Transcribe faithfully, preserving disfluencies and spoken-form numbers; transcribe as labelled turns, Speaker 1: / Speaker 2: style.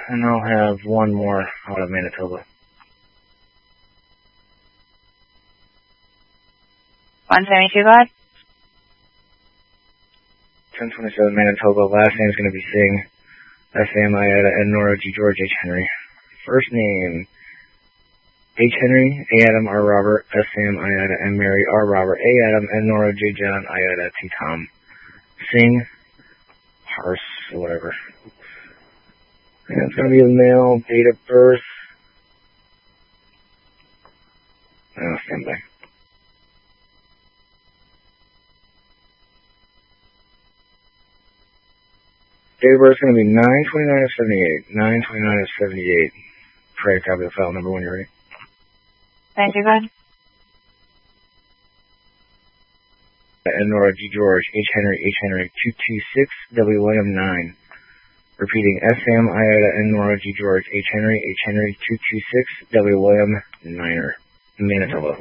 Speaker 1: and I'll have one more out of Manitoba.
Speaker 2: one seventy-two, go ahead.
Speaker 1: ten twenty-seven Manitoba, last name is going to be Singh, S M I A D A, and Nora G. George H. Henry. First name, H. Henry, A. Adam, R. Robert, S. Sam, I. Ada, and Mary, R. Robert, A. Adam, and Nora J. John, I. Ada, T. Tom. Singh, Hars, or whatever. And it's going to be a male, date of birth. Oh, stand by. Date of birth is going to be nine twenty-nine of seventy-eight. nine twenty-nine of seventy-eight. Pray copy the file number when you're ready.
Speaker 2: Thank you, go ahead.
Speaker 1: And Nora G. George, H. Henry, H. Henry, two two six, W. William nine. Repeating, S. Sam, I. Ada, and Nora G. George, H. Henry, H. Henry, two two six, W. William Niner, Manitoba.